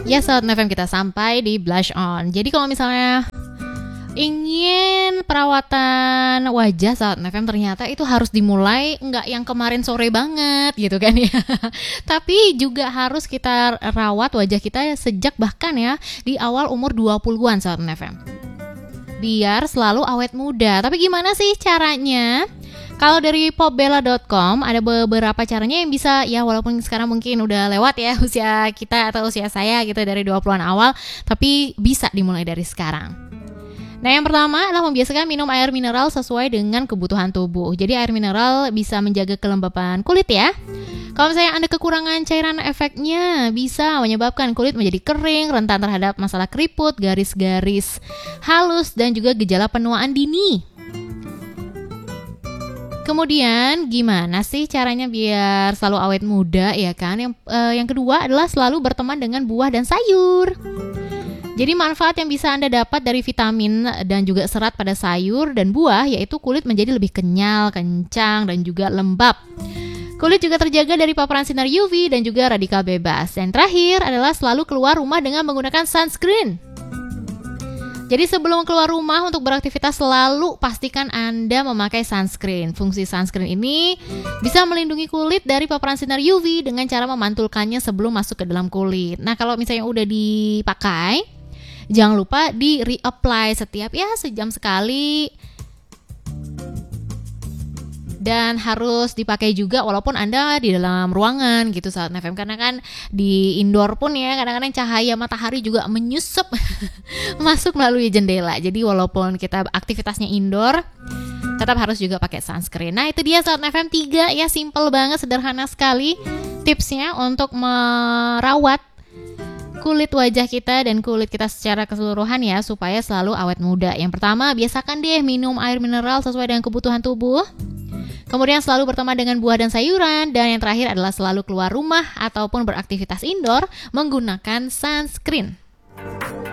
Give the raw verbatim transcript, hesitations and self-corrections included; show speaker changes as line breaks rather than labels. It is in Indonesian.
Ya Sobat N F M, kita sampai di blush on. Jadi kalau misalnya ingin perawatan wajah Sobat N F M, ternyata itu harus dimulai nggak yang kemarin sore banget gitu kan ya. Tapi juga harus kita rawat wajah kita sejak bahkan ya di awal umur dua puluhan Sobat N F M, biar selalu awet muda. Tapi gimana sih caranya? Kalau dari popbella dot com ada beberapa caranya yang bisa, ya walaupun sekarang mungkin udah lewat ya usia kita atau usia saya gitu dari dua puluhan awal, tapi bisa dimulai dari sekarang. Nah, yang pertama adalah membiasakan minum air mineral sesuai dengan kebutuhan tubuh. Jadi air mineral bisa menjaga kelembapan kulit ya. Kalau misalnya Anda kekurangan cairan, efeknya bisa menyebabkan kulit menjadi kering, rentan terhadap masalah keriput, garis-garis halus, dan juga gejala penuaan dini. Kemudian gimana sih caranya biar selalu awet muda ya kan? Yang, eh, yang kedua adalah selalu berteman dengan buah dan sayur. Jadi manfaat yang bisa Anda dapat dari vitamin dan juga serat pada sayur dan buah yaitu kulit menjadi lebih kenyal, kencang, dan juga lembab. Kulit juga terjaga dari paparan sinar U V dan juga radikal bebas. Dan terakhir adalah selalu keluar rumah dengan menggunakan sunscreen. Jadi sebelum keluar rumah untuk beraktivitas selalu pastikan Anda memakai sunscreen. Fungsi sunscreen ini bisa melindungi kulit dari paparan sinar U V dengan cara memantulkannya sebelum masuk ke dalam kulit. Nah, kalau misalnya udah dipakai, jangan lupa di reapply setiap ya sejam sekali. Dan harus dipakai juga walaupun Anda di dalam ruangan gitu Sobat N F M. Karena kan di indoor pun ya kadang-kadang cahaya matahari juga menyusup masuk melalui jendela. Jadi walaupun kita aktivitasnya indoor, tetap harus juga pakai sunscreen. Nah, itu dia Sobat N F M, tiga ya, simple banget, sederhana sekali tipsnya untuk merawat kulit wajah kita dan kulit kita secara keseluruhan ya, supaya selalu awet muda. Yang pertama, biasakan deh minum air mineral sesuai dengan kebutuhan tubuh. Kemudian selalu berteman dengan buah dan sayuran. Dan yang terakhir adalah selalu keluar rumah ataupun beraktivitas indoor menggunakan sunscreen.